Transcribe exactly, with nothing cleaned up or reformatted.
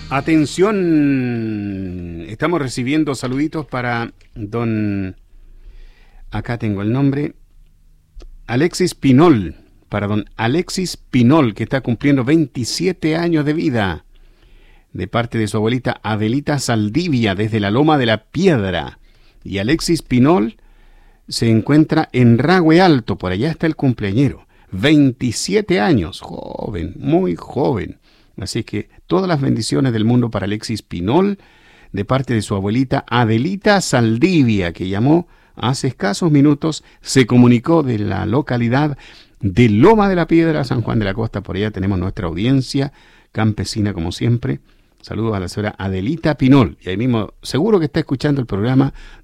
Atención, estamos recibiendo saluditos para don, acá tengo el nombre, Alexis Pinol, para don Alexis Pinol, que está cumpliendo veintisiete años de vida, de parte de su abuelita Adelita Saldivia, desde la Loma de la Piedra. Y Alexis Pinol se encuentra en Rahue Alto, por allá está el cumpleañero, veintisiete años, joven, muy joven. Así que todas las bendiciones del mundo para Alexis Pinol, de parte de su abuelita Adelita Saldivia, que llamó hace escasos minutos, se comunicó de la localidad de Loma de la Piedra, San Juan de la Costa. Por allá tenemos nuestra audiencia campesina, como siempre. Saludos a la señora Adelita Pinol. Y ahí mismo, seguro que está escuchando el programa